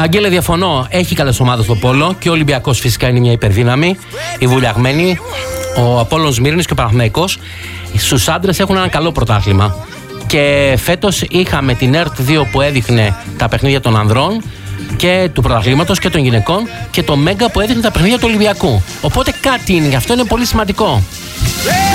Αγγέλε, διαφωνώ. Έχει καλές ομάδες στο πόλο και ο Ολυμπιακός φυσικά είναι μια υπερδύναμη. Οι βουλιαγμένοι, ο Απόλλωνας Σμύρνης και ο Παναθηναϊκός στους άντρες έχουν ένα καλό πρωτάθλημα. Και φέτος είχαμε την ΕΡΤ2 που έδειχνε τα παιχνίδια των ανδρών και του πρωταθλήματος και των γυναικών και το Μέγκα που έδειχνε τα παιχνίδια του Ολυμπιακού. Οπότε κάτι είναι, γι' αυτό είναι πολύ σημαντικό.